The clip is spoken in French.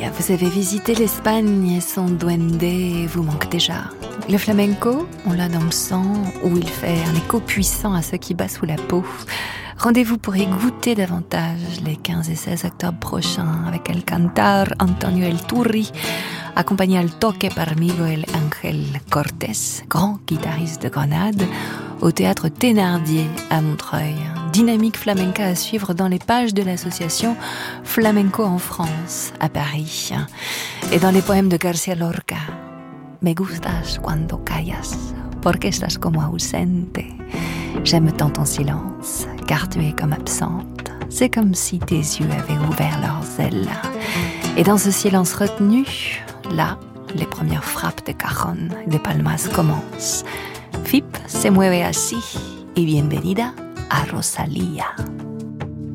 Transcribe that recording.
vous avez visité l'Espagne et son duende vous manque déjà. Le flamenco, on l'a dans le sang, où il fait un écho puissant à ce qui bat sous la peau. Rendez-vous pour y goûter davantage les 15 et 16 octobre prochains avec El Cantar Antonio El Turri, accompagné al toque par Miguel Ángel Cortés, grand guitariste de Grenade, au théâtre Thénardier à Montreuil. Dynamique flamenca à suivre dans les pages de l'association Flamenco en France à Paris. Et dans les poèmes de García Lorca, Me gustas cuando callas, porque estás como ausente. J'aime tant ton silence, car tu es comme absente. C'est comme si tes yeux avaient ouvert leurs ailes. Et dans ce silence retenu, là, les premières frappes de cajon, de palmas commencent. FIP se mueve así, y bienvenida a Rosalía.